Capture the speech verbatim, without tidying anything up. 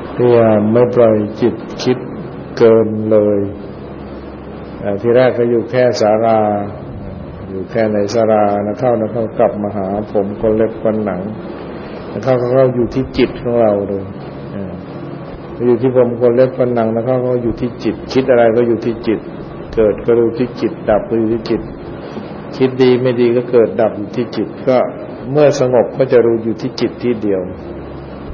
พยายามไม่ปล่อยจิตคิดเกินเลยทีแรกก็อยู่แค่ศาลาอยู่แค่ในศาลานะเข้านะเข้ากลับมาหาผมคนเล็บคนหนังนะเข้าเขาอยู่ที่จิตของเราเลยอยู่ที่ผมคนเล็บคนหนังนะเข้าเขาอยู่ที่จิตคิดอะไรก็อยู่ที่จิตเกิดก็รู้ที่จิตดับก็อยู่ที่จิตคิดดีไม่ดีก็เกิดดับอยู่ที่จิตก็เมื่อสงบก็จะรู้อยู่ที่จิตที่เดียว